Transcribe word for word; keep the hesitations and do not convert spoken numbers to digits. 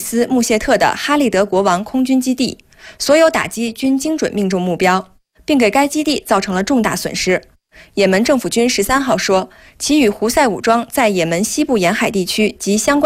斯穆谢特的哈利德国王空军基地，所有打击均精准命中目标，并给该基地造成了重大损失。也门政府军十三号说，其与胡塞武装在也门西部沿海地区及相关